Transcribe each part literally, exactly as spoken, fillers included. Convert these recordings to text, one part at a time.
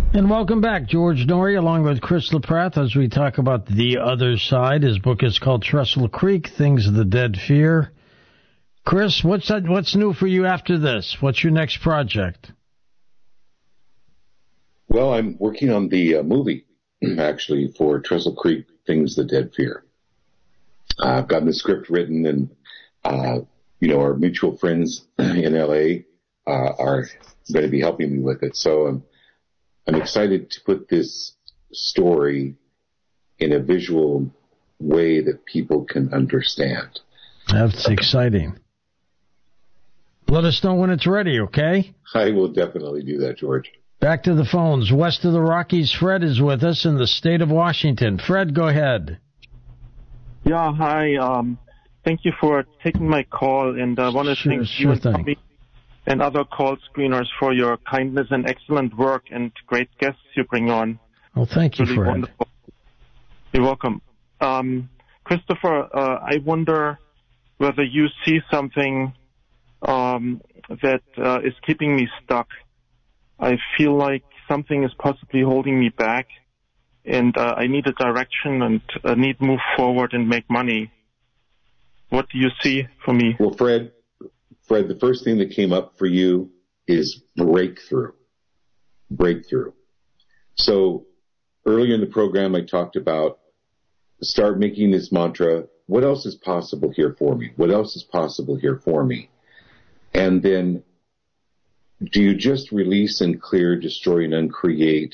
And welcome back, George Noory, along with Chris LaPrath, as we talk about The Other Side. His book is called Trestle Creek, Things the Dead Fear. Chris, what's that, what's new for you after this? What's your next project? Well, I'm working on the uh, movie, actually, for Trestle Creek, Things the Dead Fear. Uh, I've gotten the script written, and, uh, you know, our mutual friends in L A uh, are going to be helping me with it. So I'm, I'm excited to put this story in a visual way that people can understand. That's exciting. Let us know when it's ready, okay? I will definitely do that, George. Back to the phones. West of the Rockies, Fred is with us in the state of Washington. Fred, go ahead. Yeah, hi. Um, thank you for taking my call, and I want to Sure, thank sure you and thing. Tommy and other call screeners for your kindness and excellent work and great guests you bring on. Well, thank you, Really Fred. wonderful. You're welcome. Um, Christopher, uh, I wonder whether you see something um, that uh, is keeping me stuck. I feel like something is possibly holding me back, and uh, I need a direction and uh, need to move forward and make money. What do you see for me? Well, Fred, Fred, the first thing that came up for you is breakthrough. Breakthrough. So earlier in the program, I talked about start making this mantra, what else is possible here for me? What else is possible here for me? And then do you just release and clear, destroy and uncreate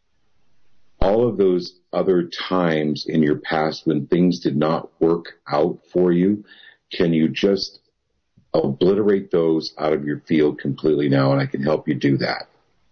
all of those other times in your past when things did not work out for you? Can you just obliterate those out of your field completely now? And I can help you do that.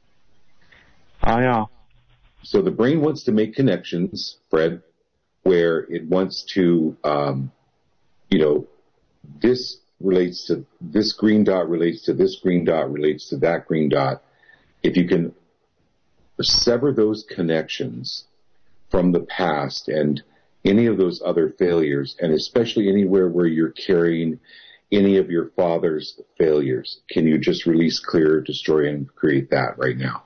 Ah, yeah. So the brain wants to make connections, Fred, where it wants to, um, you know, this relates to this green dot relates to this green dot relates to that green dot. If you can sever those connections from the past and any of those other failures, and especially anywhere where you're carrying any of your father's failures, can you just release, clear, destroy, and create that right now?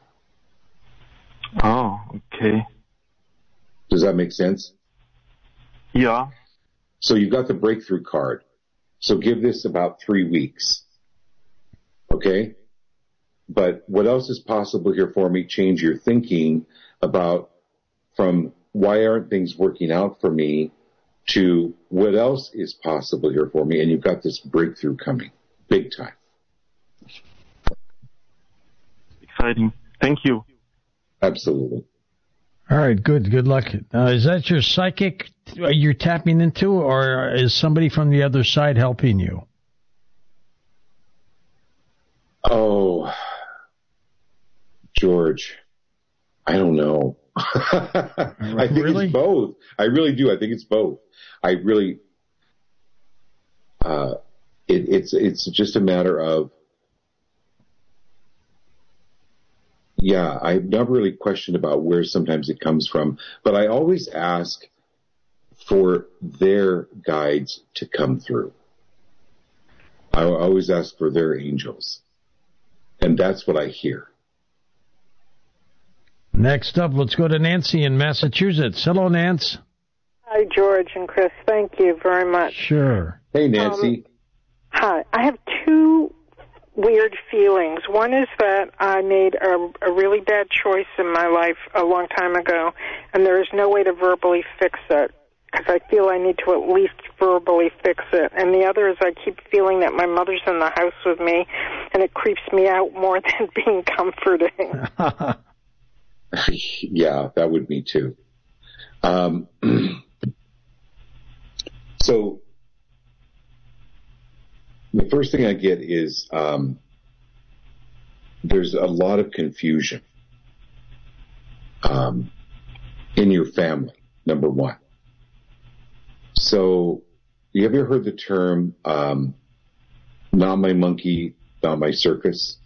Oh, okay. Does that make sense? Yeah. So you've got the breakthrough card. So give this about three weeks. Okay? But what else is possible here for me? Change your thinking about from why aren't things working out for me to what else is possible here for me. And you've got this breakthrough coming. Big time. Exciting. Thank you. Absolutely. All right, good. Good luck. Uh, is that your psychic you're tapping into, or is somebody from the other side helping you? Oh, George, I don't know. I think Really? it's both. I really do. I think it's both. I really, uh, it, it's, it's just a matter of, yeah, I've never really questioned about where sometimes it comes from, but I always ask for their guides to come through. I always ask for their angels. And that's what I hear. Next up, let's go to Nancy in Massachusetts. Hello, Nance. Hi, George and Chris. Thank you very much. Sure. Hey, Nancy. Um, hi. I have two weird feelings. One is that I made a, a really bad choice in my life a long time ago, and there is no way to verbally fix it, because I feel I need to at least verbally fix it. And the other is I keep feeling that my mother's in the house with me, and it creeps me out more than being comforting. Yeah, that would be too. Um, so the first thing I get is um, there's a lot of confusion um, in your family, number one. So you ever heard the term, um, not my monkey, not my circus?